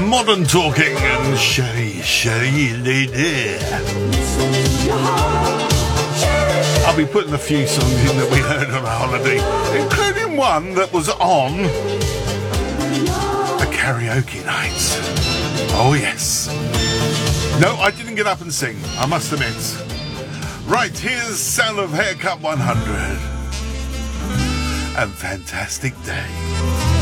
Modern Talking and Sherry Lady. I'll be putting a few songs in that we heard on a holiday, including one that was on a karaoke night. Oh yes. No, I didn't get up and sing, I must admit. Right, here's Sound of Haircut 100 and Fantastic Day.